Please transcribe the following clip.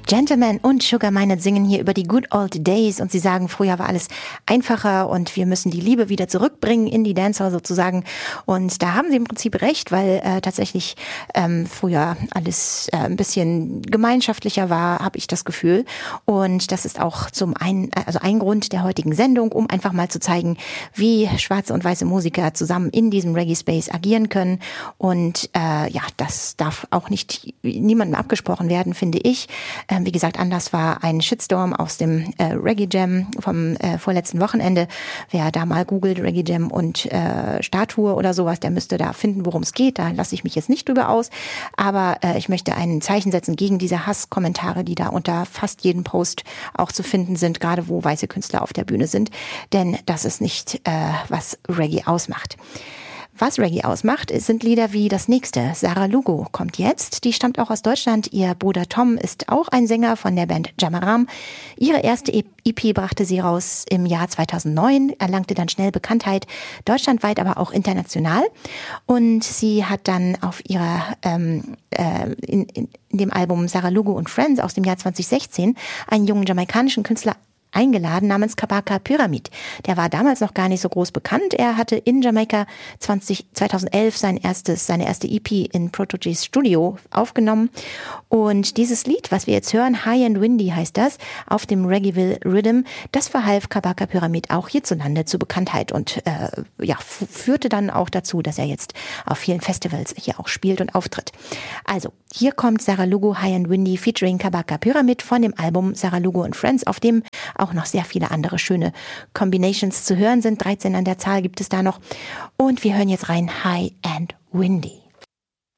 Gentleman und Sugar Minott singen hier über die Good Old Days und sie sagen, früher war alles einfacher und wir müssen die Liebe wieder zurückbringen in die Dancehall sozusagen. Und da haben sie im Prinzip recht, weil tatsächlich früher alles ein bisschen gemeinschaftlicher war, habe ich das Gefühl. Und das ist auch ein Grund der heutigen Sendung, um einfach mal zu zeigen, wie schwarze und weiße Musiker zusammen in diesem Reggae-Space agieren können. Und das darf auch nicht niemandem abgesprochen werden, finde ich. Wie gesagt, Anlass war ein Shitstorm aus dem Reggae Jam vom vorletzten Wochenende. Wer da mal googelt, Reggae Jam und Statue oder sowas, der müsste da finden, worum es geht. Da lasse ich mich jetzt nicht drüber aus. Aber ich möchte ein Zeichen setzen gegen diese Hasskommentare, die da unter fast jedem Post auch zu finden sind, gerade wo weiße Künstler auf der Bühne sind. Denn das ist nicht, was Reggae ausmacht. Was Reggae ausmacht, sind Lieder wie das nächste. Sarah Lugo kommt jetzt. Die stammt auch aus Deutschland. Ihr Bruder Tom ist auch ein Sänger von der Band Jamaram. Ihre erste EP brachte sie raus im Jahr 2009, erlangte dann schnell Bekanntheit, deutschlandweit, aber auch international. Und sie hat dann auf ihrer in dem Album Sarah Lugo und Friends aus dem Jahr 2016 einen jungen jamaikanischen Künstler eingeladen namens Kabaka Pyramid. Der war damals noch gar nicht so groß bekannt. Er hatte in Jamaika 2011 seine erste EP in Protoge's Studio aufgenommen. Und dieses Lied, was wir jetzt hören, High and Windy heißt das, auf dem Reggaeville Rhythm, das verhalf Kabaka Pyramid auch hierzulande zu Bekanntheit und führte dann auch dazu, dass er jetzt auf vielen Festivals hier auch spielt und auftritt. Also, hier kommt Sarah Lugo High and Windy featuring Kabaka Pyramid von dem Album Sarah Lugo and Friends, auf dem auch noch sehr viele andere schöne Combinations zu hören sind. 13 an der Zahl gibt es da noch. Und wir hören jetzt rein High and Windy.